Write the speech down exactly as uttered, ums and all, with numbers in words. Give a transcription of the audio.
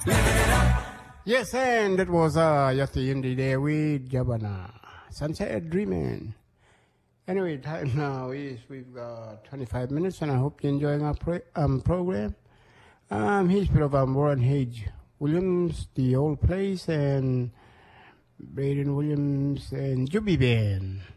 Yes, and that was uh, Yati in the day with Jabana. Sunset Dreaming. Anyway, time now is we've got twenty-five minutes, and I hope you're enjoying our pro- um, program. Um, he's bit of um, Warren Hage Williams, The Old Place, and Braden Williams and Juby Band.